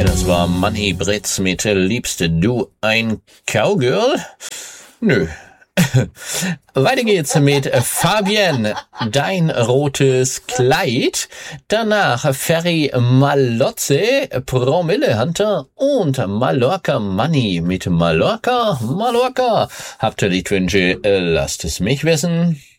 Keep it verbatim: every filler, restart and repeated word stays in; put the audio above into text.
Ja, das war Manni Britz mit Liebste du ein Cowgirl? Nö. Weiter geht's mit Fabienne, dein rotes Kleid. Danach Ferry Malotze, Promille Hunter und Mallorca Manni mit Mallorca, Mallorca. Habt ihr die Wünsche? Lasst es mich wissen.